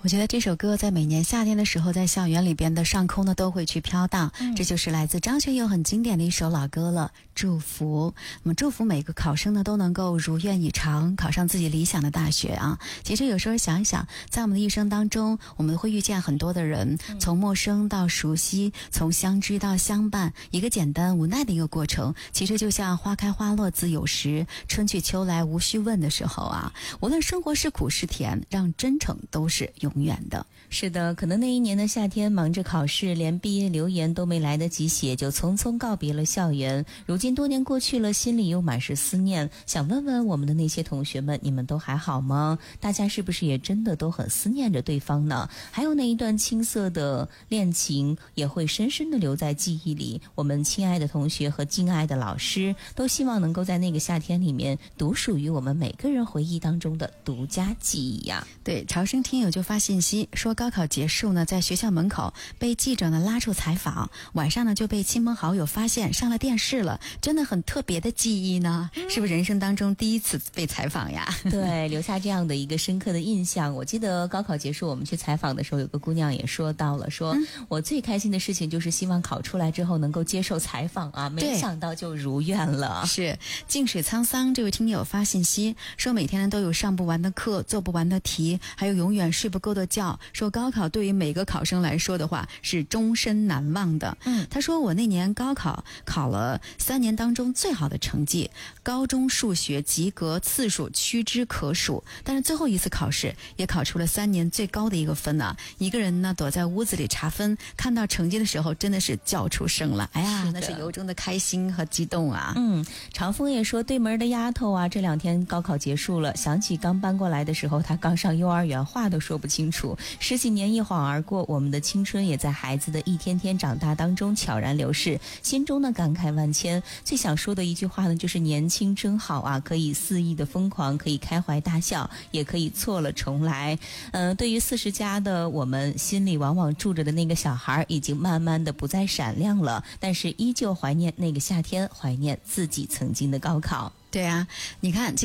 我觉得这首歌在每年夏天的时候，在校园里边的上空呢都会去飘荡。这就是来自张学友很经典的一首老歌了，祝福。那么祝福每个考生呢都能够如愿以偿，考上自己理想的大学啊。其实有时候想一想，在我们的一生当中，我们会遇见很多的人，从陌生到熟悉，从相知到相伴，一个简单无奈的一个过程。其实就像花开花落自有时，春去秋来无需问的时候啊，无论生活是苦是甜，让真诚都是永远的。 是的，可能那一年的夏天忙着考试，连毕业留言都没来得及写，就匆匆告别了校园。如今多年过去了，心里又满是思念，想问问我们的那些同学们，你们都还好吗？大家是不是也真的都很思念着对方呢？还有那一段青涩的恋情也会深深地留在记忆里。我们亲爱的同学和敬爱的老师，都希望能够在那个夏天里面读属于我们每个人回忆当中的独家记忆呀。 对，潮生听友就发信息说，高考结束呢，在学校门口被记者呢拉出采访，晚上呢就被亲朋好友发现上了电视了，真的很特别的记忆呢，是不是人生当中第一次被采访呀？ 对，留下这样的一个深刻的印象。我记得高考结束我们去采访的时候，有个姑娘也说到了，说我最开心的事情就是希望考出来之后能够接受采访啊，没想到就如愿了。 是静水沧桑这位听友发信息说，每天都有上不完的课，做不完的题，还有永远睡不够的觉，说高考对于每个考生来说的话是终身难忘的。他说我那年高考考了3年当中最好的成绩，高中数学及格次数屈指可数，但是最后一次考试也考出了3年最高的一个分啊！一个人呢躲在屋子里查分，看到成绩的时候真的是叫出声了，哎呀，那是由衷的开心和激动啊！ 长风也说，对门的丫头啊，这2天高考结束了，想起刚搬过来的时候，她刚上幼儿园，话都说不清楚，10几年一晃而过，我们的青春也在孩子的一天天长大当中悄然流逝，心中呢感慨万千。最想说的一句话呢，就是年轻真好啊，可以肆意的疯狂，可以开怀大笑，也可以错了重来。对于40+的我们，心里往往住着的那个小孩已经慢慢的不再闪亮了，但是依旧怀念那个夏天，怀念自己曾经的高考。 对啊，你看